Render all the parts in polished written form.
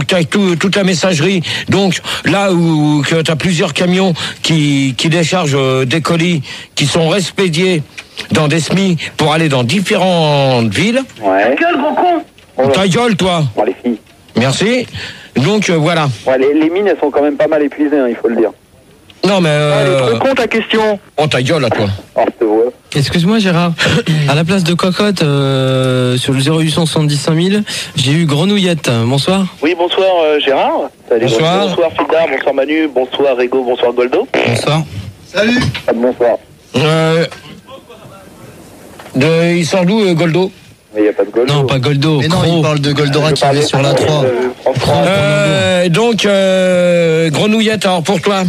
toute la messagerie. Donc là où tu as plusieurs camions qui déchargent des colis qui sont expédiés dans des SMI pour aller dans différentes villes. Ouais. Ta gueule, gros con. Ta gueule, toi. Bon, les filles. Merci. Donc voilà. Ouais, les mines, elles sont quand même pas mal épuisées, hein, il faut le dire. Non mais Elle est trop con ta question. Oh ta gueule à toi. Oh, je te vois. Excuse-moi Gérard, à la place de Cocotte sur le 0870 5000, j'ai eu Grenouillette. Bonsoir. Oui, bonsoir Gérard. Salut, bonsoir. Bonsoir Fidar, bonsoir Manu, bonsoir Rego, bonsoir Goldo. Bonsoir. Salut. Bonsoir. Il sort d'où Goldo? Mais il n'y a pas de Goldo. Non, pas Goldo. Mais non, il parle de Goldorak qui est sur la 3. Donc Grenouillette, alors pour toi.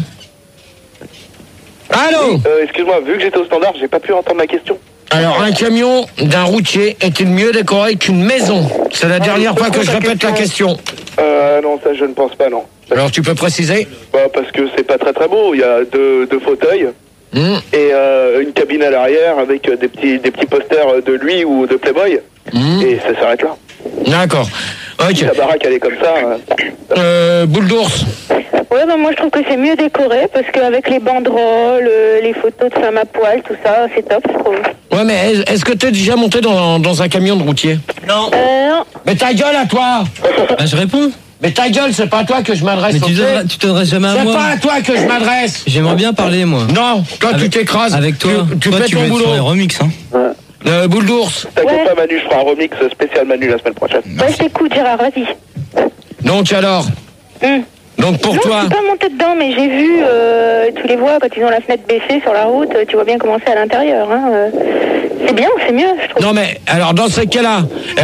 Allô? Excuse-moi, vu que j'étais au standard, j'ai pas pu entendre ma question. Alors, un camion d'un routier est-il mieux décoré qu'une maison? C'est la dernière fois que je répète la question. Non, ça je ne pense pas, non. Alors, tu peux préciser? Bah, parce que c'est pas très très beau. Il y a deux fauteuils et une cabine à l'arrière avec des petits posters de lui ou de Playboy. Et ça s'arrête là. D'accord. Ok. Si la baraque elle est comme ça. Boule d'ours. Ouais, bah moi je trouve que c'est mieux décoré parce qu'avec les banderoles, les photos de femmes à poil, tout ça, c'est top, je trouve. Ouais, mais est-ce que t'es déjà monté dans un camion de routier? Non. Non. Mais ta gueule à toi! Bah, je réponds. Mais ta gueule, c'est pas à toi que je m'adresse. Mais tu t'adresses jamais à c'est moi. pas à toi que je m'adresse. J'aimerais bien parler, moi. Non, toi tu t'écrases. Avec toi. Tu toi, fais tu ton veux être boulot. sur les remix, hein. Boule d'ours. T'inquiète pas Manu, je ferai un remix spécial Manu la semaine prochaine. Bah je t'écoute Gérard, vas-y. Donc alors? Donc pour non, toi? je suis pas montée dedans, mais j'ai vu, tu les vois quand ils ont la fenêtre baissée sur la route, tu vois bien comment c'est à l'intérieur. Hein, c'est bien, c'est mieux, je trouve. Non mais, alors dans ces cas-là,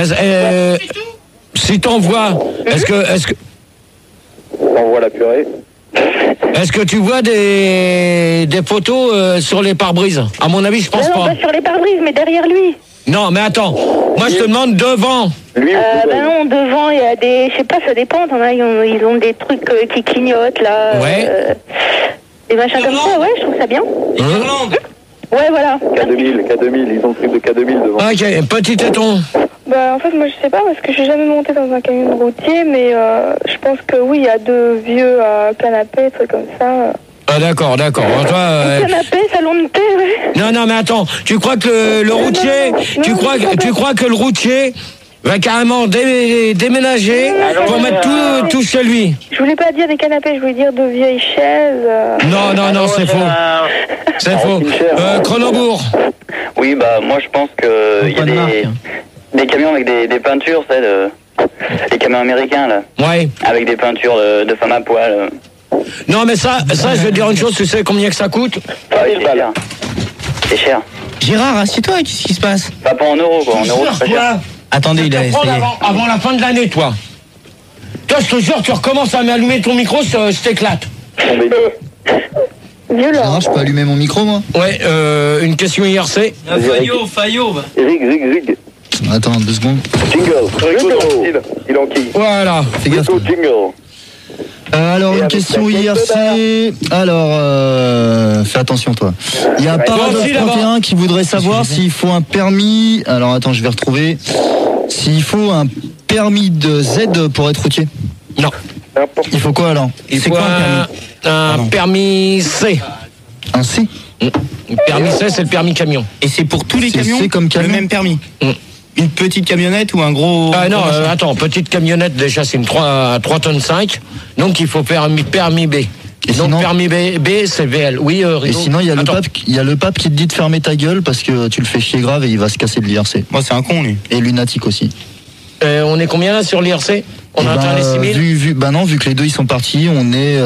si t'en vois, est-ce que... On voit la purée. Est-ce que tu vois des photos sur les pare-brises? À mon avis, je pense non, pas. pas sur les pare-brises, mais derrière lui. Non, mais attends. Moi, je te demande devant. Lui, Bah non, devant, il y a des... Je sais pas, ça dépend. Ils ont des trucs qui clignotent, là. Ouais. Des machins comme ça, ouais, je trouve ça bien. Ouais, voilà. K2000, ils ont le truc de K2000 devant. Ok, petit téton. Bah en fait moi je sais pas parce que je suis jamais montée dans un camion de routier mais je pense que oui il y a deux vieux canapés, trucs comme ça. Ah d'accord. Toi, Canapé, salon de thé, ouais. Non, mais attends. Tu crois que le routier, tu crois que le routier va carrément déménager pour mettre tout chez lui? Je voulais pas dire des canapés, je voulais dire de vieilles chaises. Non, c'est faux. C'est faux. Chronobourg. Oui, bah moi je pense que il y a des camions avec des peintures, c'est les camions américains là. Ouais. Avec des peintures de femmes à poil. Non mais ça je vais te dire une chose, tu sais combien que ça coûte? C'est cher. Gérard, assieds-toi, qu'est-ce qui se passe? Pas en euros quoi, en euros c'est pas cher. Attendez, il a essayé. Avant la fin de l'année, toi. Toi, je te jure, tu recommences à m'allumer ton micro, je t'éclate. Gérard, je peux allumer mon micro, moi? Ouais, une question IRC. Fayot. Zig. Attends, 2 secondes. Jingle. Il en qui? Voilà. Fais gaffe. Jingle. Alors, une question IRC. Alors, fais attention, toi. Il y a Paradox 31 qui voudrait savoir s'il faut un permis. Alors, attends, je vais retrouver. S'il faut un permis de Z pour être routier. Non. Il faut quoi alors? Il faut un permis C. Un C? Le permis C, c'est le permis camion. Et c'est pour tous les camions C comme camion. le même permis. Une petite camionnette ou un gros... Non, attends, petite camionnette, déjà, c'est une 3 tonnes 5. Donc, il faut permis B. Et donc, sinon, permis B, c'est VL. Oui, Rido. Et sinon, il y a le pape qui te dit de fermer ta gueule parce que tu le fais chier grave et il va se casser de l'IRC. Moi, c'est un con, lui. Et lunatique aussi. On est combien là sur l'IRC? On a atteint les 6000? Vu que les deux ils sont partis, on est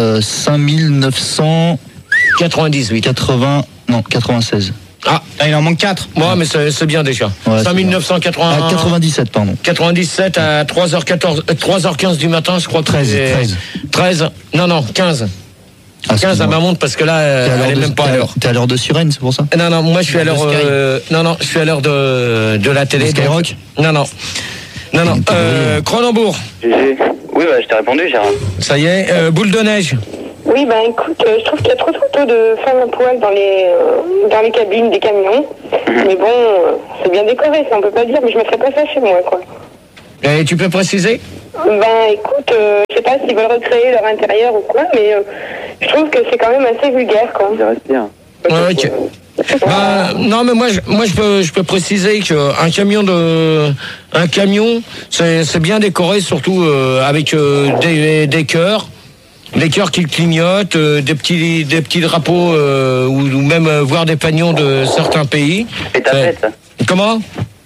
5998. 96. Ah, il en manque 4. Ouais, mais c'est bien déjà. Ouais, 5980. 97, pardon. 97 à 3h15 du matin, je crois que 13. Non, 15. 15 à ma montre parce que là, elle est même pas à l'heure. T'es à l'heure de Sirène, c'est pour ça? Non, moi je suis à l'heure. Je suis à l'heure de la télé. Skyrock? Non. Cronenbourg. Oui, bah je t'ai répondu, Gérard. Ça y est, boule de neige. Oui bah écoute, je trouve qu'il y a trop de photos de femmes à poil dans les cabines des camions. Mais bon, c'est bien décoré, ça on peut pas dire, mais je mettrais pas ça chez moi quoi. Et tu peux préciser? Ben écoute, je sais pas s'ils veulent recréer leur intérieur ou quoi, mais je trouve que c'est quand même assez vulgaire, quoi. Ça reste bien. Ouais, ok. Bah, non, mais moi je peux préciser qu'un camion, c'est bien décoré, surtout avec des cœurs. Des cœurs qui clignotent, des petits drapeaux ou même voir des pagnons de certains pays. Et ta fête. Comment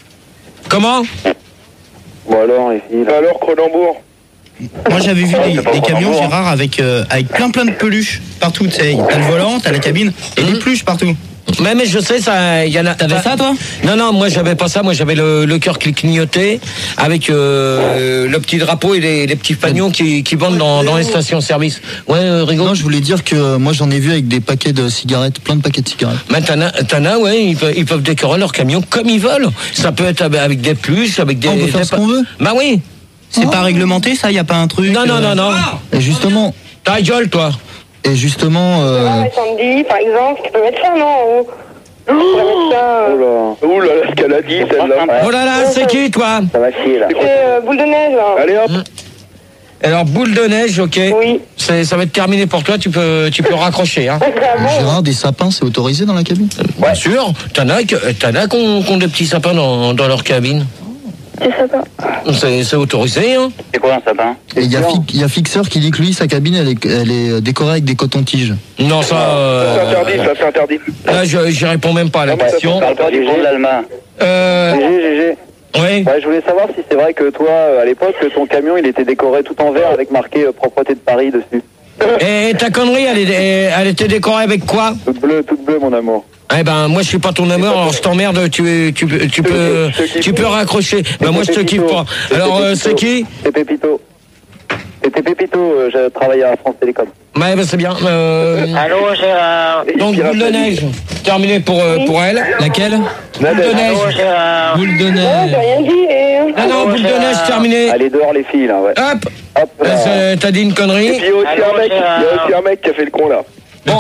Bon alors, les filles. Alors, Cronenbourg. Moi j'avais vu c'est pas des camions, vraiment Gérard, avec plein de peluches partout. Tu sais, t'as le volant, t'as la cabine et des peluches partout. Mais je sais, ça, il y en a. T'avais ça, toi? Non, moi j'avais pas ça. Moi j'avais le cœur qui clignotait avec le petit drapeau et les petits pagnons qui vendent dans les stations-service. Ouais, Rigaud. Non, je voulais dire que moi j'en ai vu avec des paquets de cigarettes, plein de paquets de cigarettes. Mais t'en as, ouais, ils peuvent décorer leur camion comme ils veulent. Ça peut être avec des pluches, avec des. On peut faire ce qu'on veut. Bah oui. C'est pas réglementé, ça, y a pas un truc. Non. Et justement. Ta gueule, toi. Et justement. Sandy, par exemple, tu peux mettre ça, non? Tu pourrais mettre ça. Ouh là, ce qu'elle a dit, celle-là. Oh là là, c'est qui, toi? Ça va chier là. C'est boule de neige, là. Allez hop. Alors, boule de neige, ok. Oui. Ça va être terminé pour toi, tu peux raccrocher, hein. Gérard, des sapins, c'est autorisé dans la cabine? Bien sûr, t'en as qui ont des petits sapins dans leur cabine. C'est sympa. C'est autorisé, hein. C'est quoi un sapin? Et il y a Fixeur qui dit que lui, sa cabine, elle est décorée avec des cotons-tiges. Non, ça... C'est interdit. Là, j'y réponds même pas à la question. On parle pas du fond de l'Alma. GG. Oui. Ouais, je voulais savoir si c'est vrai que toi, à l'époque, ton camion, il était décoré tout en vert avec marqué Propreté de Paris dessus. Et ta connerie, elle était décorée avec quoi? Toute bleue, mon amour. Eh ben, moi, je suis pas ton amour, alors je t'emmerde, tu peux raccrocher. Ben, moi, je te kiffe pas. Alors, c'est qui? C'est Pépito. C'était Pépito, je travaillais à France Télécom. Ouais, ben, c'est bien. Allô, Gérard. Donc, boule de neige, terminé pour elle. Laquelle? Boule de neige. Allô, Gérard. Boule de Non, neige. j'ai rien dit. Non, boule de neige, terminé. Allez, dehors les filles, là, ouais. Hop. Hop, T'as dit une connerie. Et puis il y a aussi un mec qui a fait le con là. Bon,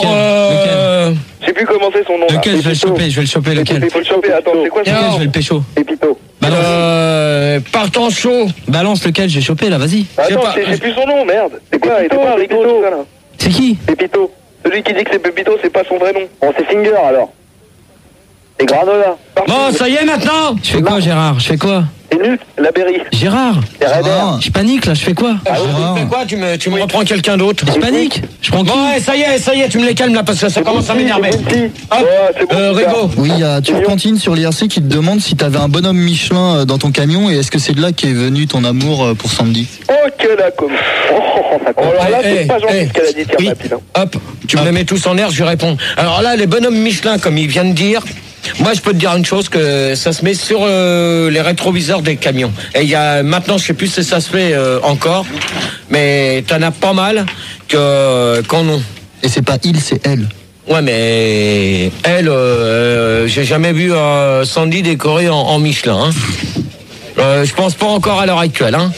Je sais plus comment c'est son nom là. Lequel? Je vais le choper, lequel? Il faut le choper, attends, c'est quoi Lequel? Je vais le pécho. Pépito. Balance. Partant chaud. Balance lequel j'ai chopé là, vas-y. Attends, pas- j'ai plus son nom, merde. C'est quoi? Il était pas rigolo tout ça là. C'est qui? Pépito. Celui qui dit que c'est Pépito, c'est pas son vrai nom. Bon, c'est Finger, alors. C'est Granola. Bon, ça y est maintenant. Je fais quoi, Gérard? Je fais quoi? C'est Nuc, la Berry. Gérard? C'est Raider. Je panique là, je fais quoi? Tu fais quoi? Tu me reprends quelqu'un d'autre. Je panique. Je prends qui? Bon, ouais, ça y est, tu me les calmes là parce que ça commence à m'énerver. Hop, c'est bon, Rigo. Oui, il y a Turpentine sur l'IRC qui te demande si t'avais un bonhomme Michelin dans ton camion et est-ce que c'est de là qu'est venu ton amour pour Sandy? Ok, d'accord. Alors là, c'est pas gentil ce qu'elle a dit, tiens, Oui. rapide. Hop, tu me les mets tous en air, je lui réponds. Alors là, les bonhommes Michelin, comme il vient de dire, moi je peux te dire une chose, que ça se met sur les rétroviseurs des camions. Et il y a maintenant, je sais plus si ça se fait encore, mais t'en as pas mal qu'on ont. Et c'est pas il, c'est elle. Ouais, mais elle, j'ai jamais vu Sandy décorée en Michelin. Hein. Je pense pas encore à l'heure actuelle. Hein.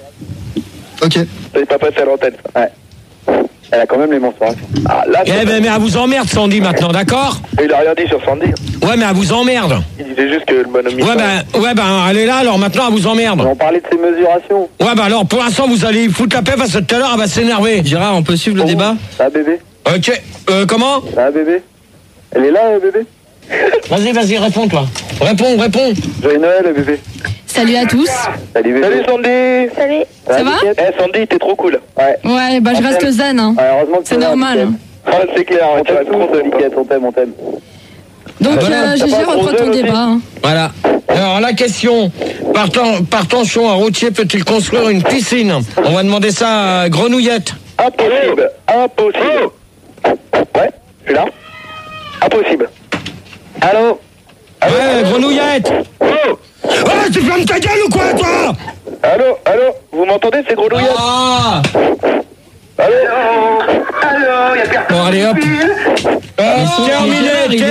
Ok. C'est pas passé à l'antenne. Ouais. Elle a quand même les mensurations. Ah, là, Eh ben, mais elle vous emmerde, Sandy, maintenant, d'accord? il a rien dit sur Sandy. Ouais, mais elle vous emmerde. Il disait juste que le bonhomme Ouais, ben, elle est là, alors maintenant, elle vous emmerde. On parlait de ses mesurations. Ouais, bah alors, pour l'instant, vous allez foutre la paix parce que tout à l'heure, elle va s'énerver. Gérard, on peut suivre le débat? Ça va, bébé? Ok, comment? Ça va, bébé? Elle est là, bébé? Vas-y, réponds, toi. Réponds. Joyeux Noël, bébé. Salut à tous. Salut, bébé. Salut Sandy. Salut. Ça va? Eh Sandy, t'es trop cool. Ouais. Ouais, bah je reste zen. Hein. Ouais, heureusement que C'est t'es là, normal. Mickaël. Ah, c'est clair, On tu restes t'aime trop tous, seul. Mickaël, on t'aime. Donc T'as GG, pas un gros reprends ton zen aussi débat. Hein. Voilà. Alors, la question. Partant chaud, un routier peut-il construire une piscine? On va demander ça à Grenouillette. Impossible. Ouais, je suis là. Impossible. Allô? Ouais, Grenouillette. Ah, tu fermes ta gueule ou quoi, toi? Allô, vous m'entendez, c'est Grenouillette? Ah. Allô, y'a personne. Bon, allez, hop. Terminé.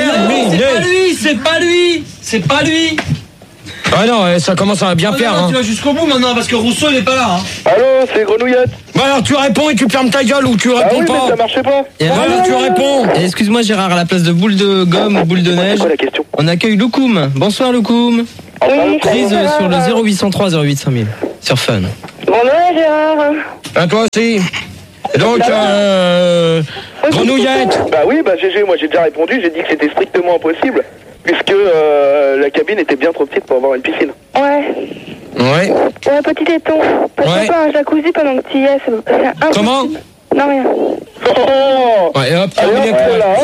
C'est pas lui. Ah non, ça commence à bien faire. Hein. Tu vas jusqu'au bout maintenant parce que Rousseau il est pas là. Hein. Allô, c'est Grenouillette. Bah alors tu réponds et tu fermes ta gueule ou tu Ah réponds oui, pas. mais ça marchait pas. Et Voilà, tu réponds. Et excuse-moi Gérard, à la place de boule de gomme ou boule de neige, C'est quoi la question? on accueille Loukoum. Bonsoir Loukoum. Oui, Prise sur le 0803 08 5000 sur Fun. Bon Noël. toi, Gérard. À toi aussi. Donc, Grenouillette. Bah oui, bah GG, moi j'ai déjà répondu, j'ai dit que c'était strictement impossible, puisque la cabine était bien trop petite pour avoir une piscine. Ouais. Ouais. Ouais, petit téton. Parce que pas un jacuzzi pendant que tu y es, c'est impossible. Comment? Non, rien. Oh ouais, hop, terminé.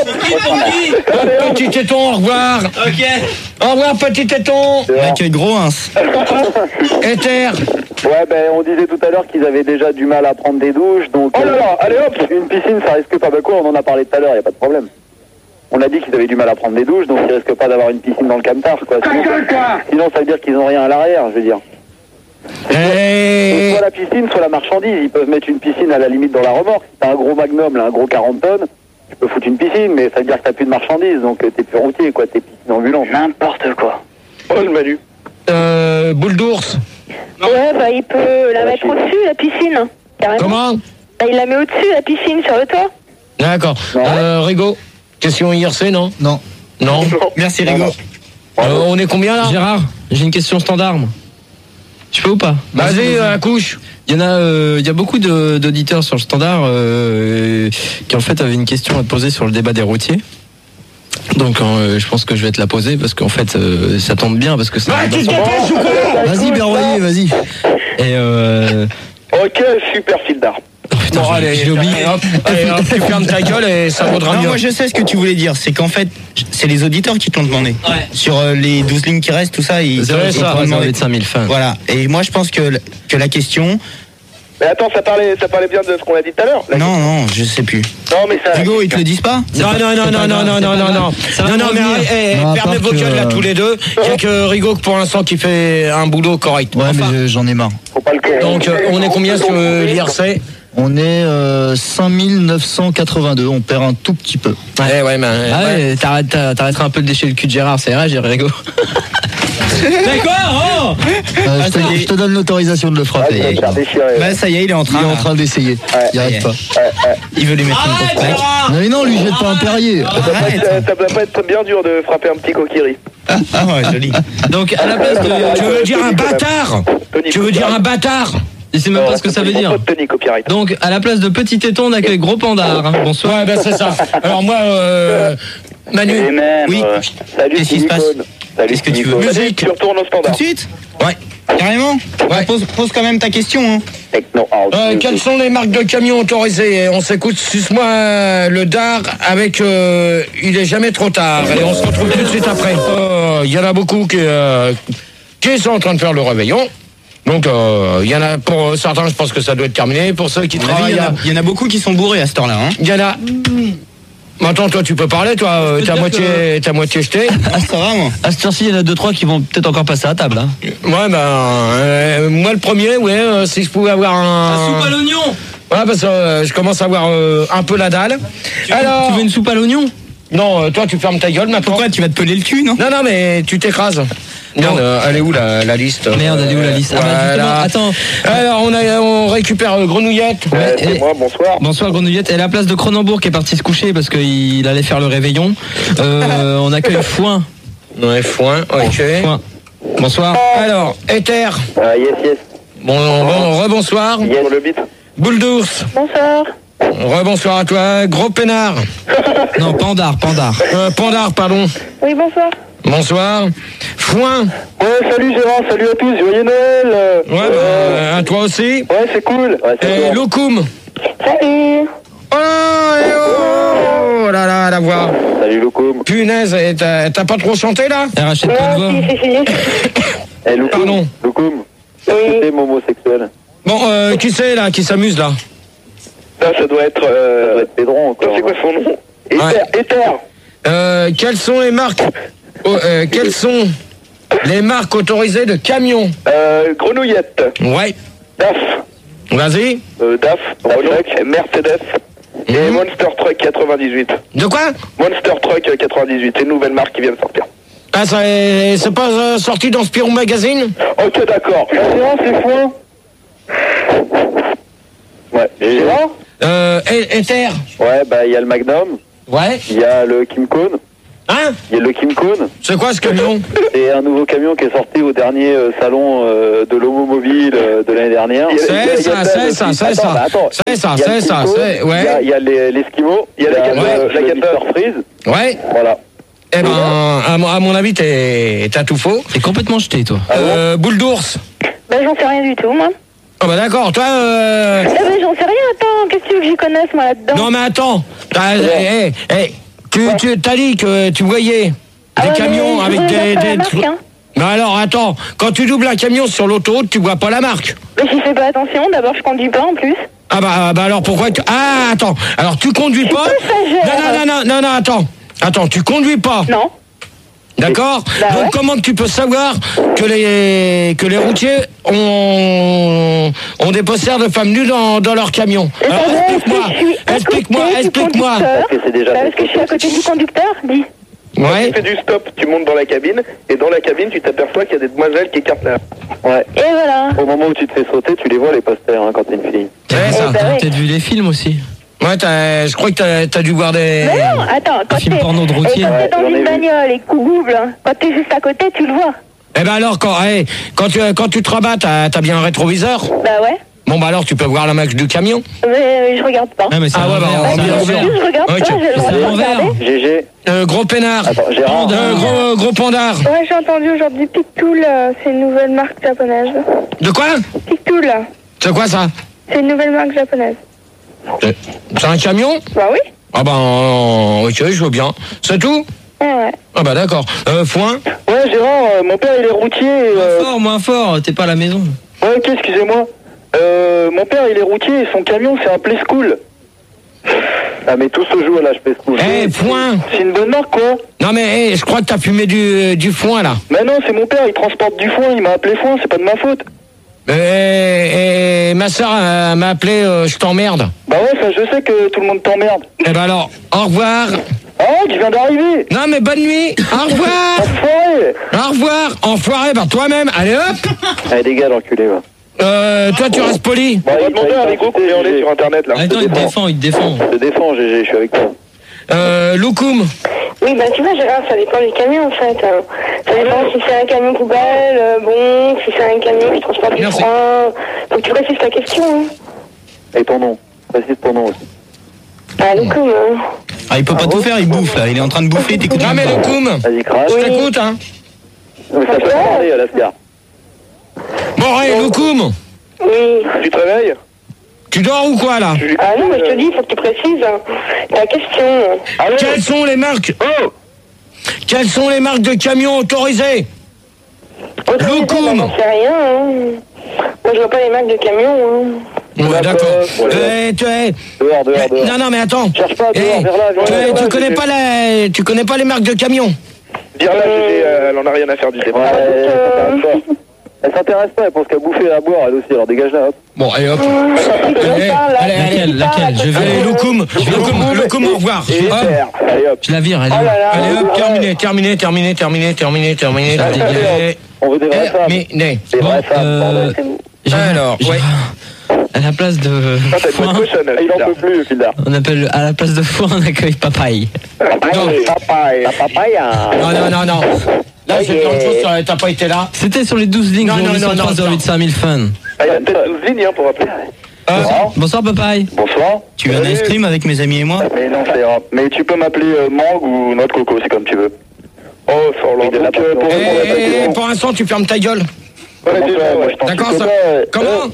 Petit téton, au revoir. Ok. Au revoir, petit téton. Avec gros ins. Ether. Ouais, ben on disait tout à l'heure qu'ils avaient déjà du mal à prendre des douches, donc... Oh là là, allez hop. Une piscine, ça risque pas de quoi, on en a parlé tout à l'heure, y a pas de problème. On a dit qu'ils avaient du mal à prendre des douches, donc ils risquent pas d'avoir une piscine dans le camtar, quoi. Sinon ça veut dire qu'ils ont rien à l'arrière, je veux dire. Et... Soit la piscine, soit la marchandise. Ils peuvent mettre une piscine à la limite dans la remorque. Si t'as un gros magnum, là, un gros 40 tonnes, tu peux foutre une piscine, mais ça veut dire que t'as plus de marchandise, donc t'es plus routier, quoi, t'es piscine ambulante. N'importe quoi. Oh le Manu. Boule d'ours. Ouais, bah il peut la mettre au-dessus, la piscine. Carrément. Comment? Bah, il la met au-dessus, la piscine, sur le toit. D'accord. Rigo, question IRC, non? Non. Non. Merci Rigo. On est combien là? Gérard, j'ai une question standard. Je peux ou pas? Vas-y, couche. Il y a beaucoup d'auditeurs sur le standard qui en fait avaient une question à te poser sur le débat des routiers. Donc je pense que je vais te la poser parce qu'en fait ça tombe bien parce que c'est. Vas-y, Berroyer, vas-y. Et Ok, super fil d'art. putain, Bon, allez, j'ai oublié. Allez, hop, tu fermes ta gueule et ça vaudra Non, mieux. moi je sais ce que tu voulais dire, c'est qu'en fait, c'est les auditeurs qui te l'ont demandé. Ouais. Sur les 12 lignes qui restent, tout ça, ils C'est vrai, ça, t'ont demandé. de 5000 fans. Voilà, et moi je pense que la question... Mais attends, ça parlait bien de ce qu'on a dit tout à l'heure. Non, je sais plus. Non, mais ça... Hugo, ils te le disent pas? Non, mais fermez vos gueules là tous les deux. Il n'y a que Rigo pour l'instant qui fait un boulot correct. Ouais, mais j'en ai marre. Faut pas le con. Donc on est combien sur l'IRC? On est 5982, on perd un tout petit peu. Ouais, mais... Ouais, t'arrêteras un peu de lécher le cul de Gérard, c'est vrai, j'ai Rigo. D'accord, Je te donne l'autorisation de le frapper. Bah ça y est, il est en train. Il est en train d'essayer. Il arrive pas. Il veut lui mettre une grosse plaque. Mais non, lui jette pas un Perrier. Ça doit pas être bien dur de frapper un petit coquillerie. Ah ouais, joli. Donc à la place de... Tu veux dire un bâtard? Tu veux dire un bâtard? Je sais même pas ce que ça veut dire. Donc à la place de petit téton, on accueille gros pandard. Hein. Bonsoir. Ouais, ben c'est ça. Alors moi, Manu. Et même, Oui. salut, Qu'est-ce qui se passe? Qu'est-ce que tu veux? Musique. Tu retournes au Tout standard. de suite? Ouais. Carrément? Ouais. Pose quand même ta question. Hein. Quelles sont les marques de camions autorisées? On s'écoute Suce-moi le dard avec Il est jamais trop tard. Et on se retrouve tout de suite après. Il y en a beaucoup qui sont en train de faire le réveillon. Donc il y en a pour certains, je pense que ça doit être terminé. Pour ceux qui travaillent, Il y en a beaucoup qui sont bourrés à cette heure-là. Hein. il y en a. Maintenant, toi, tu peux parler, toi, t'as moitié jeté. Ah, ça va, moi. À cette heure-ci, il y en a 2-3 qui vont peut-être encore passer à table. Hein. Ouais, moi le premier, si je pouvais avoir un... soupe à l'oignon. Ouais, parce que je commence à avoir un peu la dalle. Tu veux une soupe à l'oignon? Non, toi, tu fermes ta gueule maintenant. Pourquoi? Tu vas te peler le cul, non? Non, mais tu t'écrases. Merde, elle est où la liste? Merde, elle est où la liste? Voilà. Attends. Alors, on récupère Grenouillette. C'est moi, bonsoir. Bonsoir Grenouillette. Et à la place de Cronenbourg qui est parti se coucher parce qu'il allait faire le réveillon, on accueille Foin. Ouais, Foin, ok. Foin. Bonsoir. Alors, Ether. Yes. Bon, rebonsoir. Yes. Pour le beat. Boule d'ours. Bonsoir. Rebonsoir à toi. Gros peinard. Non, Pandard. Pandard, pardon. Oui, bonsoir. Bonsoir. Foin. Ouais, salut Gérard, salut à tous, joyeux Noël. Ouais, à toi aussi. Ouais, c'est cool. Ouais, Et Lokoum. Salut. Oh là, la voix. Salut Lokoum. Punaise, et t'as pas trop chanté là? Elle rachète pas de voix. Lokoum. Pardon. Lokoum. C'est homosexuel. Bon, qui c'est là, qui s'amuse là? Ça doit être... Pédron, encore. C'est quoi son nom? Ether. Quelles sont les marques quelles sont les marques autorisées de camions? Grenouillette. Ouais. DAF. Vas-y. DAF. Renault. Mercedes. Et Monster Truck 98. De quoi? Monster Truck 98. C'est une nouvelle marque qui vient de sortir. Ah, c'est pas sorti dans Spirou Magazine? Ok, d'accord. C'est Foin. Ouais. Et Ether. ouais, bah il y a le Magnum. Ouais. Il y a le Kim Cone. Hein? Il y a le Kim Koon. C'est quoi ce camion? C'est un nouveau camion qui est sorti au dernier salon de l'Homomobile de l'année dernière. C'est ça. Ouais. Il y a l'Eskimo, il y a la surprise. Ouais. Voilà. Eh ben, à mon avis, t'as tout faux. T'es complètement jeté, toi. Boule d'ours. Ben, j'en sais rien du tout, moi. Ah bah d'accord, toi... Eh ben, j'en sais rien, attends, qu'est-ce que tu veux que j'y connaisse, moi, là-dedans? Non mais attends, tu t'as dit que tu voyais des camions avec des trucs. Hein. Mais alors attends, quand tu doubles un camion sur l'autoroute, tu vois pas la marque. Mais j'y fais pas attention, d'abord je conduis pas en plus. Ah bah alors pourquoi tu... Ah attends, alors tu conduis pas? Non, attends, tu conduis pas? Non. D'accord. Donc comment tu peux savoir que les routiers ont des posters de femmes nues dans leur camion? Alors explique-moi. Parce que je suis à côté du conducteur, dis. Ouais. Tu fais du stop, tu montes dans la cabine, et dans la cabine, tu t'aperçois qu'il y a des demoiselles qui écartent la... Ouais. Et voilà. Au moment où tu te fais sauter, tu les vois les posters quand t'es une fille. Ouais, ça. T'as peut-être vu les films aussi. Ouais, je crois que t'as dû voir des... Mais non, attends, quand t'es porno de routier. dans une bagnole et que tu googles, quand t'es juste à côté, tu le vois. Eh ben alors, quand tu te rabats, t'as bien un rétroviseur? Bah ouais. Bon bah alors, tu peux voir la marque du camion? Mais je regarde pas. Ah mais c'est ouais, Je regarde pas, j'ai le droit de regarder. GG. Gros peinard. Attends, Gérard. Gros pandard. Ouais, j'ai entendu aujourd'hui Pictool, c'est une nouvelle marque japonaise. De quoi? Pictool, C'est quoi ça? c'est une nouvelle marque japonaise. C'est un camion? Bah oui. Ah ben, ok, je veux bien. C'est tout? Ouais. Ah bah d'accord. Foin? Ouais, Gérard, mon père il est routier. Moins fort, t'es pas à la maison. Ouais, ok, excusez-moi. Mon père il est routier et son camion c'est un Play School. Ah mais tout se joue à l'âge Play School. Foin! C'est une bonne marque quoi. Non mais je crois que t'as fumé du foin là. Mais non, c'est mon père, il transporte du foin, il m'a appelé foin, c'est pas de ma faute. Et ma soeur m'a appelé je t'emmerde. Bah ouais, ça je sais que tout le monde t'emmerde. Eh ben alors, au revoir. Ah ouais, tu viens d'arriver. Non mais bonne nuit. Au revoir. Enfoiré. Au revoir. Enfoiré par toi-même. Allez hop. Allez dégage l'enculé va. Toi tu restes poli. Bon, on va demander à Rico combien on est sur internet là. Attends, il te défend. Je te défends GG, je suis avec toi. Loukoum. Oui, bah tu vois, Gérard, ça dépend du camion en fait. Ça dépend si c'est un camion poubelle, si c'est un camion qui transporte du foin. Faut que tu précises ta question. Hein. Et ton nom. Précise ton nom aussi. Ah, Loukoum. Ah, il peut pas tout faire, il bouffe là. Il est en train de bouffer, t'écoutes. Non mais Loukoum. Vas-y, crache. Je t'écoute hein. Mais ça peut parler à l'Ascar. Bon allez Loukoum. Oui. Tu te réveilles? Tu dors ou quoi là? Ah non, mais je te dis, faut que tu précises ta question. Quelles sont les marques? Quelles sont les marques de camions autorisées? Loukoum. J'en sais rien. Hein. Moi, je vois pas les marques de camions. Hein. Ouais, d'accord. Dehors. Non, mais attends. Cherche pas, dehors, vers là. Tu connais pas les marques de camions? Dire là, elle en a rien à faire du débat. Elle s'intéresse pas, elle pense qu'à bouffer et à boire, elle aussi, alors dégage-la, hop. Bon, allez, hop. Laquelle? Je vais. Allez, Loukoum, au revoir. Allez, hop. Je la vire, elle est où? Allez, hop, terminé. On veut des vraies femmes. Terminé. Des vraies femmes, Alors, ouais. À la place de foin, il en peut plus, Fildar. on appelle à la place de foin, on accueille papaye. Papaya. Non. Là, c'est plein de choses, t'as pas été là. C'était sur les 12 lignes, 080 fans. Il y a peut-être 12 lignes pour appeler. Bonsoir papaye. Bonsoir. Tu veux un ice cream avec mes amis et moi? Mais non, c'est grave. Mais tu peux m'appeler Mangue ou Noix de Coco, c'est comme tu veux. Oh, Forland. Et pour l'instant, tu fermes ta gueule. D'accord, ça. Comment?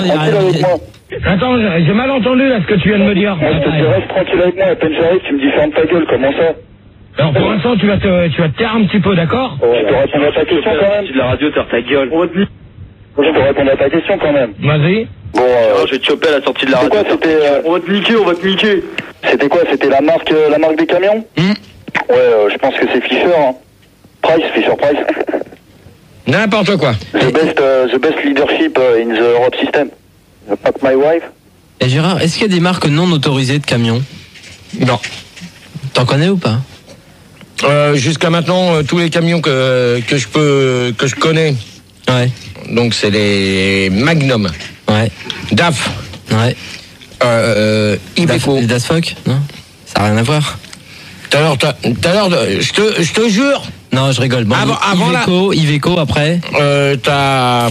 Attends, j'ai mal entendu là ce que tu viens de me dire. Tu restes tranquille avec moi, à peine j'arrive, tu me dis ferme ta gueule, comment ça? Alors pour l'instant, tu vas te taire un petit peu, d'accord? Je peux répondre à ta question quand même. De la radio, t'as ta gueule. Je peux répondre à ta question quand même. Vas-y. Bon, je vais te choper à la sortie de la radio. C'était quoi, on va te niquer. C'était quoi? C'était la marque des camions? Ouais, je pense que c'est Fisher, hein. Fisher Price. N'importe quoi. The best leadership in the Europe system. Fuck my wife. Et Gérard, est-ce qu'il y a des marques non autorisées de camions? Non. T'en connais ou pas? Jusqu'à maintenant, tous les camions que je connais. Ouais. Donc c'est les Magnum. Ouais. DAF. Ouais. Iveco. Les Dasfoc? Non? Ça n'a rien à voir. Tout à l'heure, je te jure. Non, je rigole. Bon, avant Iveco après. T'as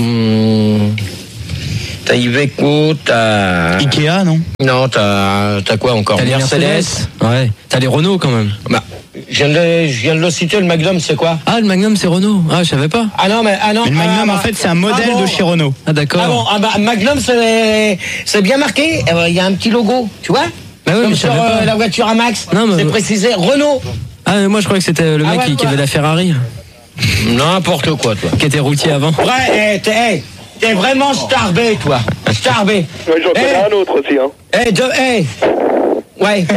Iveco, t'as Ikea, non? Non, t'as quoi encore? T'as les Mercedes. Ouais. T'as les Renault quand même. Bah, je viens de le citer. Le Magnum, c'est quoi? Ah, le Magnum, c'est Renault. Ah, je savais pas. Ah non. Le Magnum, en fait, c'est un modèle de chez Renault. Ah d'accord. Magnum, c'est bien marqué. Il y a un petit logo, tu vois? Bah oui, comme mais sur la voiture à Max. Non, mais c'est précisé Renault. Ah, mais moi je croyais que c'était le mec qui avait la Ferrari. N'importe quoi, toi. Qui était routier avant. Ouais, t'es vraiment starbé, toi. Starbé. Ouais, j'en connais un autre aussi, hein. Ouais.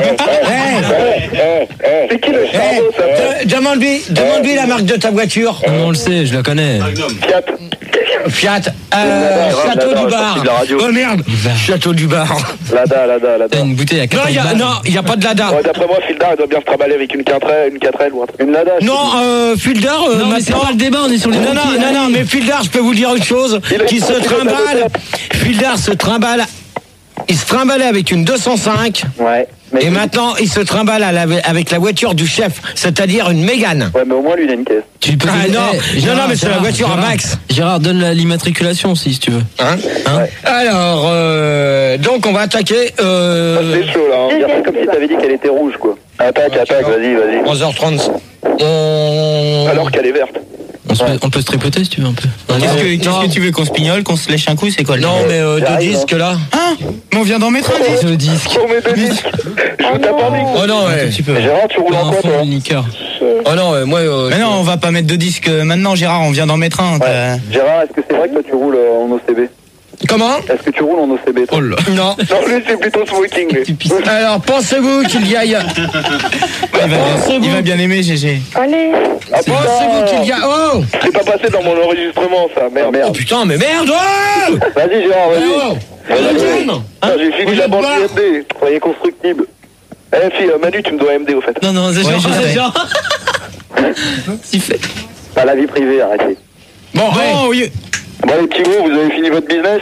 C'est qui le Stardo, ça? Demande-lui la marque de ta voiture. On le sait, je la connais. Fiat. Château du Bar. Oh merde. Château du Bar. Lada. T'as une bouteille à 4 balles. Non, il n'y a pas de Lada. Ouais, d'après moi, Fildar, il doit bien se trimballer avec une 4L ou un truc. Une Lada. Non, Fildar, non, mais c'est pas le débat, on est sur les Non, mais Fildar, je peux vous dire une chose. Qui se trimballe. Fildar se trimballe. Il se trimballait avec une 205. Ouais. Et maintenant, il se trimballe avec la voiture du chef, c'est-à-dire une Mégane. Ouais, mais au moins, lui, il a une caisse. Tu peux non, mais c'est la voiture à Max. Gérard, donne l'immatriculation aussi, si tu veux. Hein ouais. Alors, donc, on va attaquer. C'est chaud, là. Hein. C'est comme si t'avais dit qu'elle était rouge, quoi. Attaque, vas-y. 11h30. Alors qu'elle est verte. On peut se tripoter si tu veux un peu. Qu'est-ce que tu veux qu'on se pignole, qu'on se lèche un coup, c'est quoi? Non, mais deux disques là. Hein? Mais on vient d'en mettre un disque. Deux disques. On met deux disques. Je vous tape un disque. Oh non, ouais. Gérard, tu roules en quoi, toi? Oh non, moi. Mais non, on va pas mettre deux disques maintenant, Gérard, on vient d'en mettre un. Ouais. Gérard, est-ce que c'est vrai que toi tu roules en OCB? Comment? Est-ce que tu roules en OCB, toi? Oh là. Non. Non, lui, c'est plutôt smoking, lui. Alors, pensez-vous qu'il y aille. Il va bien aimer, GG. Allez. Pensez-vous qu'il y a. Oh! C'est pas passé dans mon enregistrement, ça. Merde. Oh putain, mais merde! Oh! Vas-y, Gérard, vas-y. J'ai fini la bande MD. Soyez constructible. Fille, Manu, tu me dois MD, au fait. Non, c'est genre. Si fait. Pas la vie privée, arrêtez. Bon, oui. Bon, les petits gros, vous avez fini votre business?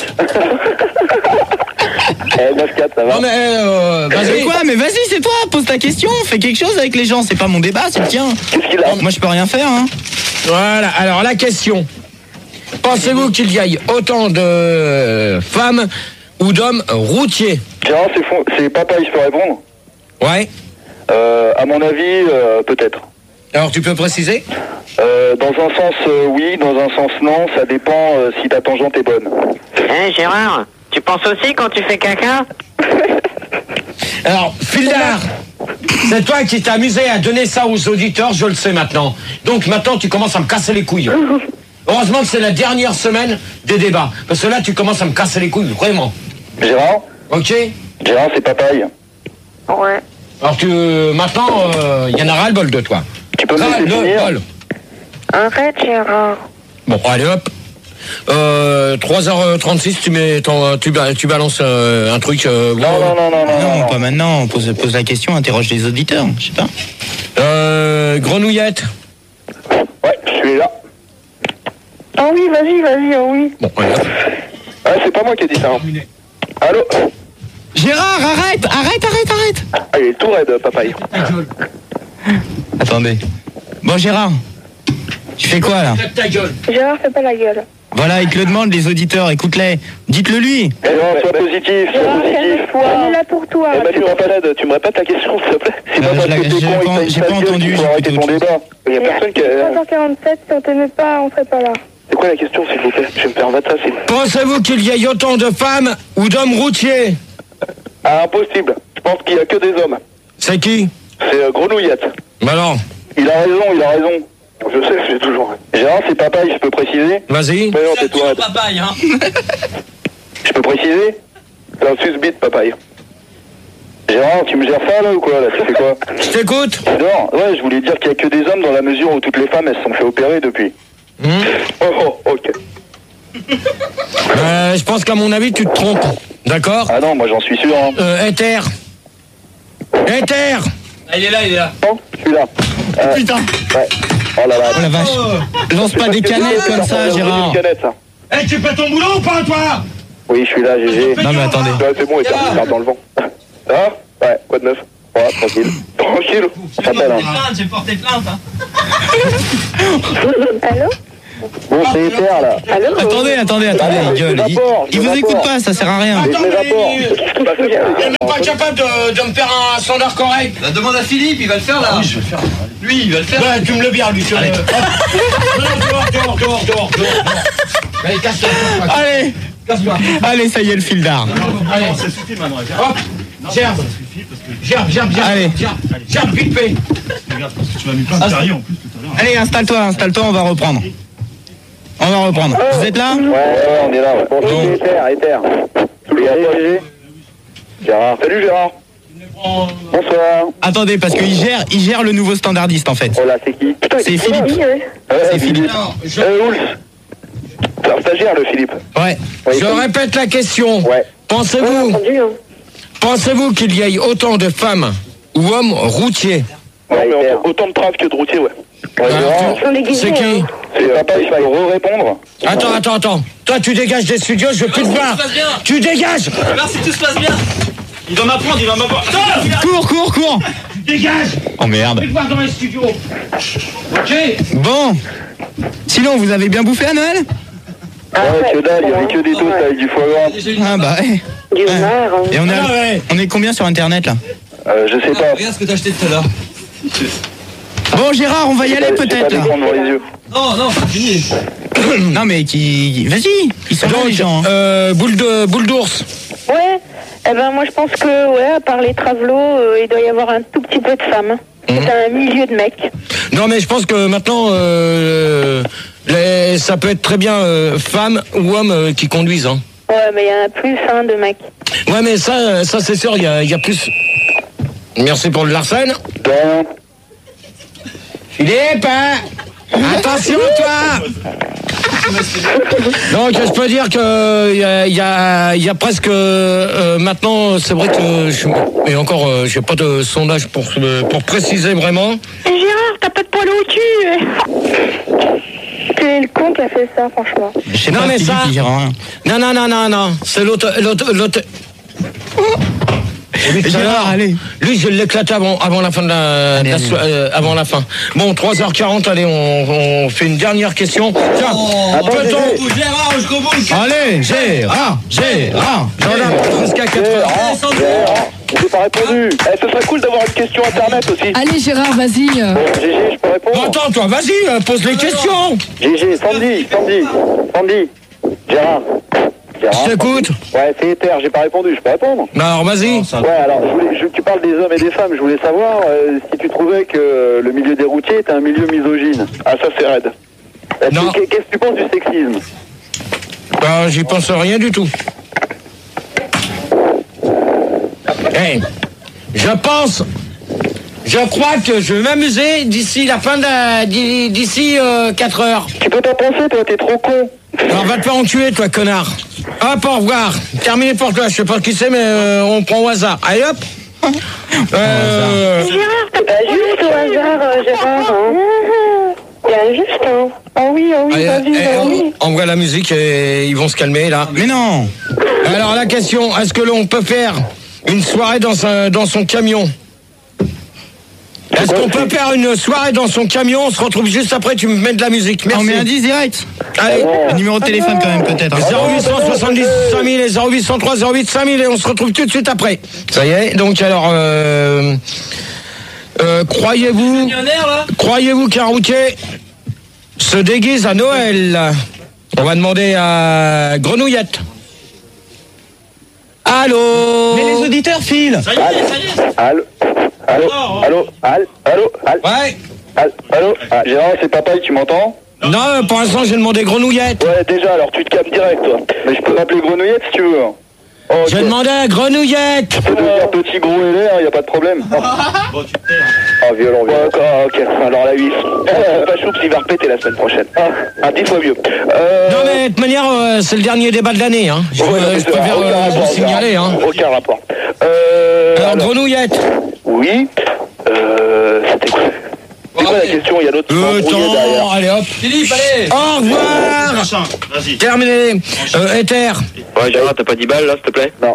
9-4, ça va. Non, mais vas-y. Quoi? Mais vas-y, c'est toi, pose ta question, fais quelque chose avec les gens, c'est pas mon débat, c'est le tien. Qu'est-ce qu'il a? Moi, je peux rien faire, hein. Voilà, alors la question. Pensez-vous qu'il y ait autant de femmes ou d'hommes routiers? Gérard, c'est papa, je peux répondre? Ouais. À mon avis, peut-être. Alors tu peux préciser? Dans un sens oui, dans un sens non, ça dépend si ta tangente est bonne. Gérard, tu penses aussi quand tu fais caca? Alors, Fildar, c'est toi qui t'es amusé à donner ça aux auditeurs, je le sais maintenant. Donc maintenant tu commences à me casser les couilles. Heureusement que c'est la dernière semaine des débats. Parce que là tu commences à me casser les couilles, vraiment. Gérard? Ok? Gérard, c'est papaye. Ouais. Alors maintenant, il y en a ras-le-bol de toi. Tu peux me laisser finir? Arrête, Gérard. Bon, allez hop. 3h36, tu balances un truc. Non, pas maintenant. Pose la question, interroge les auditeurs. Je sais pas. Grenouillette. Ouais, je suis là. Ah oui, vas-y, oui. Bon, allez hop. Ah, c'est pas moi qui ai dit ça. Hein. Allô? Gérard, arrête. Ah, il est tout raide, papaye. Attendez. Bon, Gérard, tu fais quoi là? Ta gueule. Gérard, fais pas la gueule. Voilà, ils te le demandent, les auditeurs, écoute-les. Dites-le lui. Gérard, sois positif, Gérard, calme-toi. On est là pour toi. Manu, en balade, tu me répètes ta question, s'il te plaît? C'est pas parce que t'es con et que j'ai pas entendu, faut arrêter ton débat. Il y a personne qui... 3h47, si on t'aimait pas, on serait pas là. C'est quoi la question, s'il vous plaît? Je vais me permettre ça, Pensez-vous qu'il y ait autant de femmes ou d'hommes routiers? Ah, impossible. Je pense qu'il y a que des hommes. C'est qui? C'est Grenouillette. Bah alors. Il a raison. Je sais, j'ai toujours... Gérard, c'est papaye, je peux préciser? Vas-y. Mais non, c'est toi. Papaye, hein. Je peux préciser? C'est un susbite, papaye. Gérard, tu me gères ça là ou quoi là? Tu fais quoi? Je t'écoute. Non, ouais, je voulais dire qu'il y a que des hommes dans la mesure où toutes les femmes elles se sont fait opérer depuis. Oh, ok. Je pense qu'à mon avis, tu te trompes. D'accord? Ah non, moi j'en suis sûr. Hein. Ether. Ah, il est là. Non, je suis là. Putain. Ouais. Oh là là. Oh la vache. Lance pas des canettes comme ça, Gérard. Tu fais ton boulot ou pas, toi? Oui, je suis là, GG. Non mais attendez. Ouais, c'est bon, il part dans le vent. Ah? Ouais, quoi de neuf? Ouais, tranquille. tranquille. J'ai porté plainte. Allô? Bon, c'est Ether, là. Allô? Attendez, il gueule. Il vous écoute pas, ça sert à rien. Attends, mais il n'est pas capable de me faire un standard correct. La demande à Philippe, il va le faire là. Oui, je vais le faire. Lui, il va le faire. Ouais, tu me le bien, lui. Allez, dehors. Allez, casse-toi. Allez, Casse-toi. allez, ça y est, le fil d'art. Allez, Ça suffit maintenant. hop. Gerbe. Gerbe, Allez. Gerbe, vite fait. Regarde, parce que tu m'as mis plein de carriers en plus tout à l'heure. Allez, installe-toi, on va reprendre. Vous êtes là? Ouais, on est là. Ouais. Bon, c'est Ether. Allez, Gérard. Salut, Gérard. Bonsoir. Attendez, parce qu'il gère le nouveau standardiste en fait. Oh là, c'est qui? C'est Philippe. C'est Philippe. Oulf. C'est un stagiaire, le Philippe. Ouais. Je répète la question. Ouais. Pensez-vous qu'il y ait autant de femmes ou hommes routiers? Ouais, mais autant de traves que de routiers, ouais. C'est qui? C'est papa, il faut répondre. Attends. Toi, tu dégages des studios, je veux plus te voir. Tu dégages. Alors si tout se passe bien. Il va m'apprendre. Cours. Dégage. Oh merde. Je veux te voir dans les studios. Ok. Bon. Sinon, vous avez bien bouffé à Noël? Ouais, que dalle, il y avait que des toasts avec du foie gras. Ah bah ouais. Du homard. Et on est combien sur internet là? Je sais pas. Regarde ce que t'as acheté tout à l'heure. Bon Gérard, on va y aller peut-être là. Devant les yeux. Non, c'est fini. Non mais vas-y, ils sont là les gens. Boule d'ours. Ouais. Eh ben moi je pense que à part les travelots, il doit y avoir un tout petit peu de femmes. C'est un milieu de mecs. Non mais je pense que maintenant ça peut être très bien femmes ou hommes qui conduisent. Hein. Ouais, mais il y en a plus de mecs. Ouais mais ça c'est sûr, il y a plus. Merci pour le Larsen. Philippe, attention toi. Donc je peux dire que il y a presque maintenant, c'est vrai que et encore j'ai pas de sondage pour préciser vraiment. Gérard, t'as pas de poil au cul. Quel est le con qui a fait ça, franchement? Je sais Non pas, mais Philippe, ça. il dira rien. Non. C'est l'autre. Gérard, allez. Lui, je l'éclate avant la fin de avant la fin. Bon, 3h40, allez, on fait une dernière question. Tiens, Gérard, jusqu'au bout. allez, Gérard. J'en ai jusqu'à 4h. J'ai pas répondu. Ce serait cool d'avoir une question internet aussi. Allez Gérard, vas-y. GG, je peux répondre. Attends, toi, vas-y, pose les questions. GG, Sandy. Gérard. Je t'écoute. Ouais, c'est Ether, j'ai pas répondu, je peux répondre. Non, alors vas-y. Ouais, alors, tu parles des hommes et des femmes, je voulais savoir si tu trouvais que le milieu des routiers était un milieu misogyne. Ah, ça c'est raide. Non. Qu'est-ce que tu penses du sexisme? J'y pense rien du tout. Hey, je crois que je vais m'amuser d'ici la fin d'ici 4 heures. Tu peux pas penser, toi, t'es trop con. Alors va te faire enculer, toi, connard. Hop, au revoir. Terminé pour toi. Je sais pas qui c'est, mais on prend au hasard. Allez, hop. Gérard, t'as pas juste au hasard, Gérard. Bien juste, hein. Oh oui, Allez, vas-y. envoie la musique et ils vont se calmer, là. Mais non. Alors, la question, est-ce que l'on peut faire une soirée dans son camion? Est-ce qu'on peut faire une soirée dans son camion? On se retrouve juste après, tu me mets de la musique. Merci. On met un 10 direct. Allez. Un numéro de téléphone quand même peut-être. 0870 5000 et 0803 08 5000 et on se retrouve tout de suite après. Ça y est, donc alors croyez-vous qu'un routier se déguise à Noël? On va demander à Grenouillette. Allô? Mais les auditeurs filent. Ça y est. Allô. Ouais. Allô. Gérard, c'est papa, tu m'entends? Non, pour l'instant j'ai demandé Grenouillette. Ouais, déjà, alors tu te calmes direct, toi. Mais je peux m'appeler Grenouillette si tu veux. Oh, okay. J'ai demandé à Grenouillette. Tu peux devenir petit, gros et l'air, y a pas de problème. Bon, tu te tais. Ah, violent. Ouais, ok. Alors la 8. Pas choupe, il va répéter la semaine prochaine. 10 fois mieux. Non mais de toute manière, c'est le dernier débat de l'année. Hein. Je préfère vous signaler. Hein. Aucun rapport. Alors Grenouillette. Oui. C'était quoi? C'est quoi la question? Il y a d'autres temps, allez hop. Philippe, allez. Au revoir. Vas-y. Terminé. Ether. Ouais, Gérard, t'as pas 10 balles là, s'il te plaît? Non.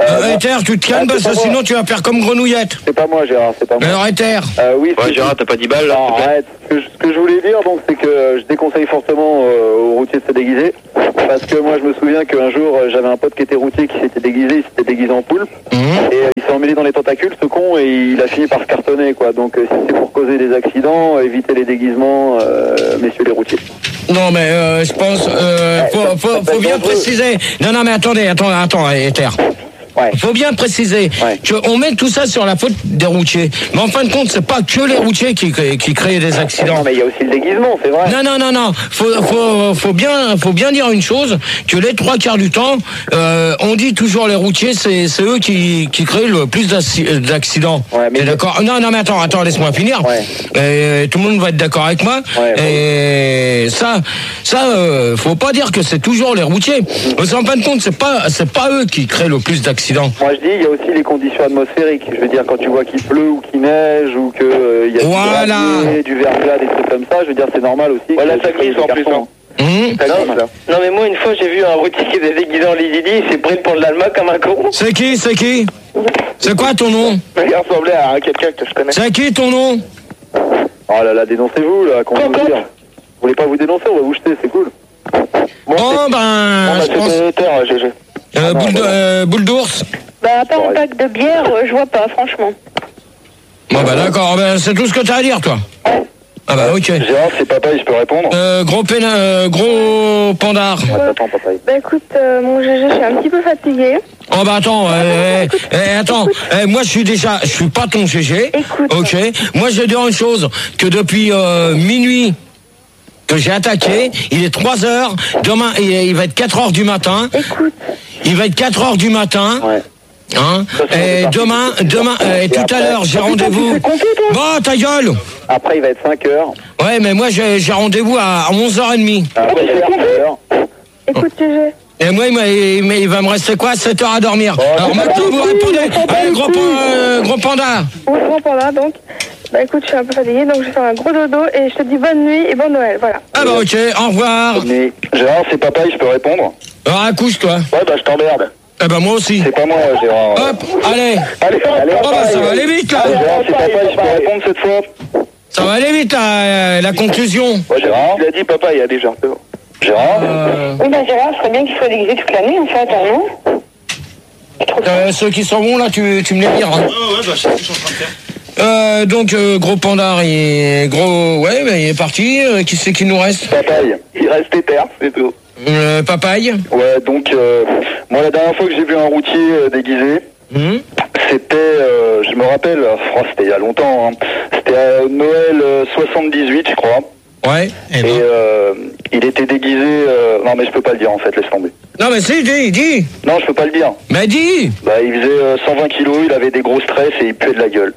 Ether, tu te calmes parce que sinon tu vas faire comme Grenouillette. C'est pas moi, Gérard, c'est pas moi. Alors Ether. Oui, Ouais, Gérard, t'as pas 10 balles là? Non, arrête. Ce que je voulais dire, donc, c'est que je déconseille fortement aux routiers de se déguiser. Parce que moi, je me souviens qu'un jour, j'avais un pote qui était routier qui s'était déguisé en poule. Et il s'est emmêlé dans les tentacules, ce con, et il a fini par se cartonner, quoi. Donc, si c'est pour causer des accidents, évitez les déguisements, messieurs les routiers. Non, mais je pense, faut bien préciser. Non, mais attends, Ether. Ouais. Faut bien préciser qu'on met tout ça sur la faute des routiers. Mais en fin de compte, c'est pas que les routiers qui créent des accidents. Non, mais il y a aussi le déguisement, c'est vrai. Non. Faut bien dire une chose, que les 3/4 du temps, on dit toujours les routiers, c'est eux qui créent le plus d'accidents. Ouais, mais t'es d'accord? Non, mais attends, laisse-moi finir. Ouais. Tout le monde va être d'accord avec moi. Ouais, et ça, faut pas dire que c'est toujours les routiers. Parce qu'en fin de compte, c'est pas eux qui créent le plus d'accidents. Moi je dis, il y a aussi les conditions atmosphériques. Je veux dire, quand tu vois qu'il pleut ou qu'il neige ou qu'il y a du verglas, des trucs comme ça, je veux dire, c'est normal aussi. Voilà, ça glisse en plus. Non, mais moi, une fois, j'ai vu un routier qui était déguisé en Lizidi, il s'est pris pour de l'Alma comme un con. C'est qui? C'est quoi ton nom? Il ressemblait à quelqu'un que je connais. C'est qui ton nom? Oh là là, dénoncez-vous, là, qu'on vous dire. Vous voulez pas vous dénoncer, on va vous jeter, c'est cool. Bon, je pense... GG. Boule d'ours. Bah, à part un pack de bière, je vois pas, franchement. Bon, d'accord, c'est tout ce que t'as à dire, toi. Ah bah, ok. Gérard, c'est papa, je peux répondre. Gros pandard. Attends, papa. Bah, écoute, mon GG, je suis un petit peu fatiguée. Oh bah attends, moi je suis pas ton GG. Écoute. Ok. Moi je vais dire une chose, que depuis minuit que j'ai attaqué, il est 3h, demain il va être 4h du matin. Écoute. Il va être 4h du matin. Ouais. Hein, et demain, et tout à l'heure, j'ai rendez-vous. Bon, ta gueule! Après, il va être 5h. Ouais, mais moi, j'ai rendez-vous à 11h30. Après, il va être 5h. Écoute, GG. Et moi, il va me rester quoi? 7 heures à dormir. Alors maintenant, vous répondez. Allez, gros panda. Oui, gros panda, donc. Bah écoute, je suis un peu fatiguée, donc je vais faire un gros dodo et je te dis bonne nuit et bon Noël, voilà. Ah bah ok, au revoir. Gérard, c'est papa, je peux répondre? Alors, accouche-toi. Ouais, bah je t'emmerde. Eh ben moi aussi. C'est pas moi, Gérard. Hop, allez. Oh bah ça va aller vite là. Gérard, c'est papa, je peux répondre cette fois? Ça va aller vite la conclusion. Ouais, Gérard. Il a dit papa, il y a déjà. Gérard Oui, bah Gérard, ce serait bien qu'il soit déguisé toute l'année, en fait, non? Ceux qui sont bons là, tu me les diras. Ouais, bah je sais ce que je suis en train de faire. Donc gros pandard et gros il est parti. Qui c'est qui nous reste? Papaye. Il reste Ether, c'est tout. Papaye. Ouais, donc moi la dernière fois que j'ai vu un routier déguisé, c'était, je me rappelle, c'était il y a longtemps, hein. C'était à Noël 78 je crois. Ouais. Et il était déguisé, non mais je peux pas le dire en fait, laisse tomber. Non mais si, dis. Non, je peux pas le dire. Mais dis. Bah il faisait 120 kilos, il avait des gros stress et il puait de la gueule.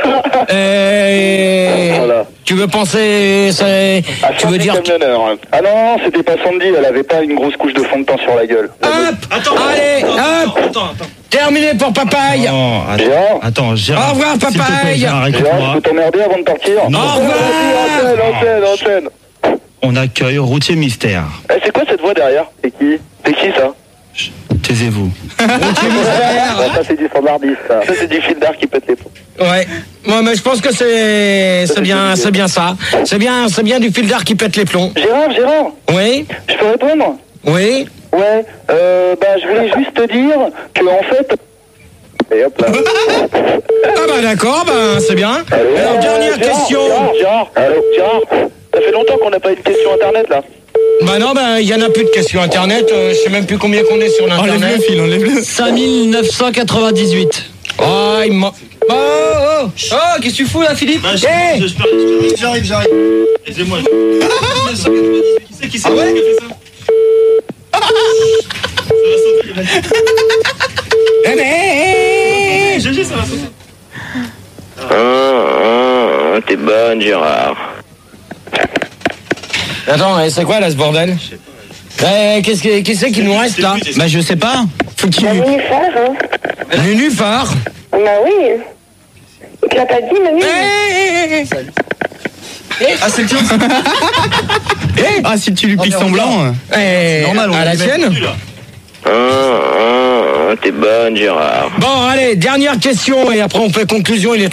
Voilà. Tu veux penser, tu veux dire Ah non, c'était pas Sandy, elle avait pas une grosse couche de fond de teint sur la gueule. Attends. Terminé pour Papaye. Attends, Gérard. Au revoir Papaye. Gérard, je peux t'emmerder avant de partir? Non. Au revoir. Enchaîne. On accueille Routier Mystère. C'est quoi cette voix derrière? C'est qui ça? Taisez-vous. Routier Mystère. Ça c'est du standardiste. Ça c'est du fil d'art qui pète les plombs. Ouais. Moi, mais je pense que c'est bien ça. C'est bien du fil d'art qui pète les plombs. Gérard. Oui. Je peux répondre? Oui. Ouais. Je voulais juste te dire que en fait. Et hop là. Ah bah d'accord, c'est bien. Alors dernière question. Gérard. Ça fait longtemps qu'on n'a pas eu de question internet là. Bah non, il y en a plus de questions internet. Je sais même plus combien qu'on est sur l'internet. Enlève-le. 5998. Oh, il m'a... Oh, qu'est-ce que tu fous là, Philippe? J'arrive. Aidez-moi. Qui c'est qui a fait ça? Ça va sauter. GG, ça va sauter. T'es bonne, Gérard. Attends, c'est quoi là ce bordel? Qui c'est qui nous reste là? Bah je sais pas. Faut qu'il... Nénuphar, hein. Nénuphar. Bah oui. Il te l'a pas dit, Manu? Ah c'est le tien. Ah si tu lui piques son blanc. Normal, à la sienne. T'es bonne, Gérard. Bon, allez, dernière question et après on fait conclusion. Il est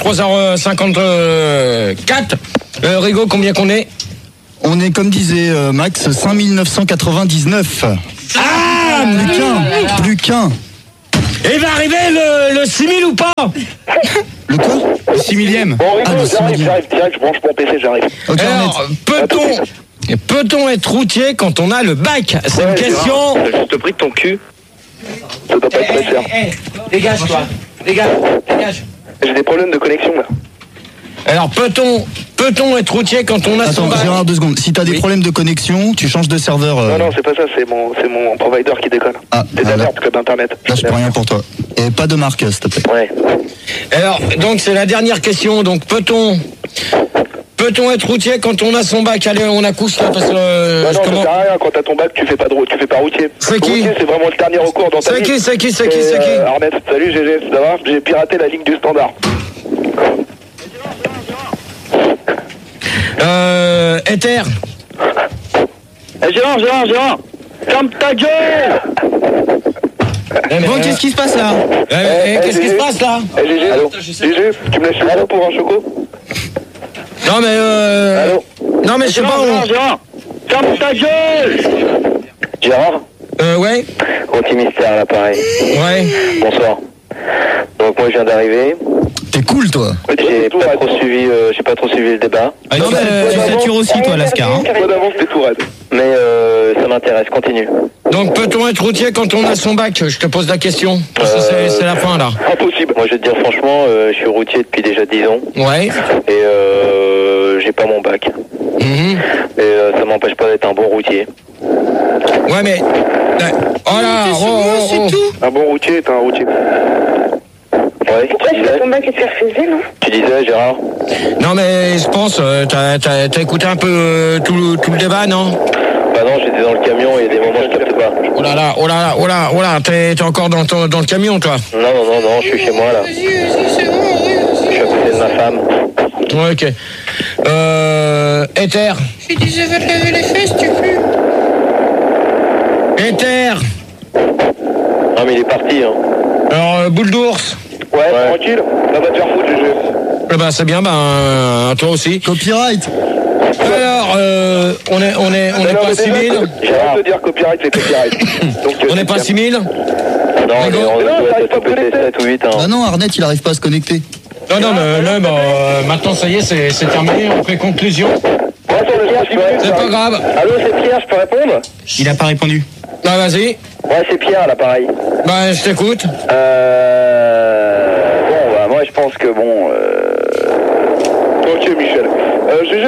3h54. Rigaud, combien qu'on est? On est, comme disait Max, 5999. Ah, plus qu'un. Et va arriver le 6000 ou pas? Le quoi? Le 6000e. Bon, Rigaud, j'arrive direct, je branche mon PC, j'arrive. Okay, alors, peut-on être routier quand on a le bac? C'est une question. T'as juste pris de ton cul. Ça doit pas être très cher. Dégage-toi. Dégage. J'ai des problèmes de connexion, là. Alors, peut-on être routier quand on a son bac? Gérard, 2 secondes. Si t'as des problèmes de connexion, tu changes de serveur. Non, c'est pas ça, c'est mon provider qui déconne. C'est d'alerte, club internet. Là, je peux rien pour toi. Et pas de marque, s'il te plaît. Ouais. Alors, donc, c'est la dernière question. Donc, peut-on être routier quand on a son bac? Allez, on accouche là, parce que... non, ça sert à rien. Quand t'as ton bac, tu fais pas routier. C'est qui? Routier, c'est vraiment le dernier recours dans ta vie. C'est qui Arnett, salut GG, ça va? J'ai piraté la ligne du standard. Ether. Gérard, ferme ta gueule. Bon, qu'est-ce qui se passe là? Qu'est-ce qui se passe là? GG, allô? GG, tu me laisses là pour un choco? Non mais Allô? Non mais je sais pas. Gérard, ferme ta gueule. Gérard? Ouais. Routier Mystère à l'appareil. Ouais. Bonsoir. Donc moi je viens d'arriver. T'es cool, toi. J'ai pas trop suivi le débat. Ah, non, tu satures aussi, toi, Lascar. Hein. Toi d'avance, t'es tout raide. Mais ça m'intéresse, continue. Donc peut-on être routier quand on a son bac? Je te pose la question. Parce que c'est la fin là. Impossible. Moi je vais te dire franchement, je suis routier depuis déjà 10 ans. Ouais. Et j'ai pas mon bac. Et ça m'empêche pas d'être un bon routier. Ouais mais... Oh là, c'est tout. Un bon routier est un routier. Ouais, Pourquoi tu fais ton bac et tu as refusé, non? tu disais Gérard? Non mais je pense, t'as écouté un peu tout le débat, non? Bah non, j'étais dans le camion et il y a des moments je capte pas. Oh là, t'es encore dans le camion, toi? Non, je suis chez moi là. Je suis à côté de ma femme. Ouais, ok. Ether. J'ai dit, je vais te lever les fesses, tu peux. Ether. Non mais il est parti hein. Alors, boule d'ours. Ouais, tranquille. Là, va te faire foutre, GG. Eh ben, c'est bien, toi aussi. Copyright. Alors, on est pas à 6000. J'ai rien de dire copyright, c'est copyright. Donc, On n'est pas à 6000. Non, on doit être peut-être 7 ou 8 hein. Ah non, Arnett, il arrive pas à se connecter. Non, maintenant, ça y est, c'est terminé, on fait conclusion. C'est pas grave. Allô, c'est Pierre, je peux répondre? Il a pas répondu. Bah, vas-y. Ouais, c'est Pierre à l'appareil. Bah, je t'écoute. Bon, bah, moi je pense que bon. Ok, Michel. GG.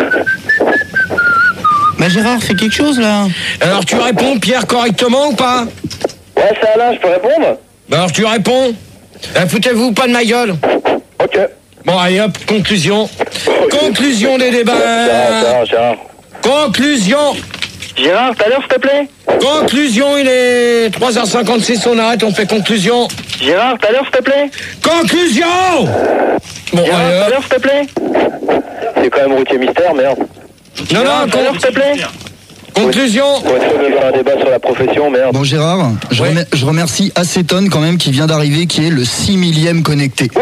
Bah, Gérard, fais quelque chose là. Alors, tu réponds, Pierre, correctement ou pas? Ouais, c'est Alain, je peux répondre? Bah, alors, tu réponds. Foutez-vous pas de ma gueule. Ok. Bon, allez hop, conclusion. Conclusion des débats. Gérard. Conclusion. Gérard, tout à l'heure, s'il te plaît? Conclusion, il est 3h56, on arrête, on fait conclusion. Gérard, tout à l'heure, s'il te plaît? Conclusion. Bon, Gérard, allez tout à hop. l'heure, s'il te plaît? C'est quand même routier mystère, merde. Non, Gérard, tout à l'heure, s'il te plaît? conclusion. Ouais, il faut faire un débat sur la profession, merde. Bon, Gérard, je remercie Acétone quand même qui vient d'arriver, qui est le 6000e connecté.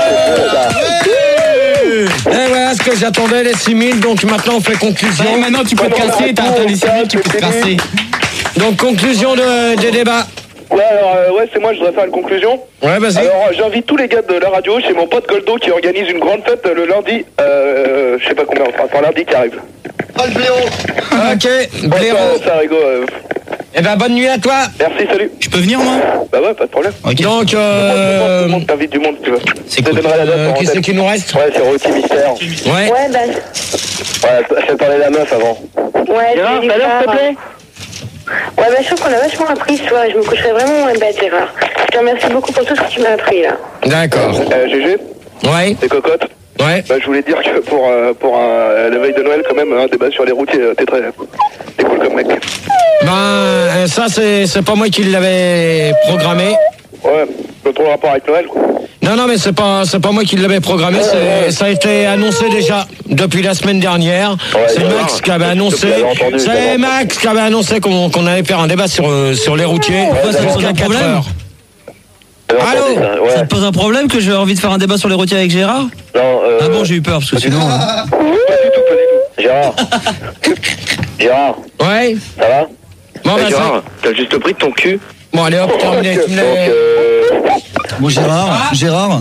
Et voilà ce que j'attendais, les 6000, donc maintenant on fait conclusion. Et maintenant tu peux te casser, t'as les 6000, tu peux te casser. Donc conclusion des débats. Ouais, alors, c'est moi, je voudrais faire une conclusion. Ouais, vas-y. Alors, j'invite tous les gars de la radio chez mon pote Goldo qui organise une grande fête le lundi, je sais pas combien, enfin, lundi qui arrive. Oh, le blaireau. Ok, blaireau. Ça rigole. Eh ben, bonne nuit à toi. Merci, salut. Je peux venir, moi? Bah ouais, pas de problème. Ok. Donc, Tout le monde t'invite du monde, si tu veux. C'est cool. qui c'est qui nous reste? Ouais, c'est routier mystère. Ouais. Ouais, bah. Ouais, je vais parler de la meuf avant. Ouais, Gérard, tout à l'heure, s'il te plaît? Ouais, bah, je trouve qu'on a vachement appris ce soir. Je me coucherai vraiment moins bête, Gérard. Je te remercie beaucoup pour tout ce que tu m'as appris, là. D'accord. GG, Ouais. c'est cocotte. Ouais. Bah, je voulais dire que pour la veille de Noël, quand même, un débat sur les routiers, t'es cool comme mec. Ben, ça, c'est pas moi qui l'avais programmé. Ouais, ton rapport avec Noël, quoi. Non, mais c'est pas moi qui l'avais programmé. Ça a été annoncé déjà depuis la semaine dernière. Ouais, c'est Max qui avait annoncé. C'est Max qui avait annoncé qu'on allait faire un débat sur les routiers jusqu'à 4 heures. Allô Ouais. Ça te pose un problème que j'ai envie de faire un débat sur les routiers avec Gérard? Non, Ah bon, j'ai eu peur parce que sinon. Pas du tout. Gérard. Gérard. Ouais. Ça va? Bon, bah, Gérard, t'as juste pris de ton cul. Bon, allez hop, terminé. Bon, Gérard.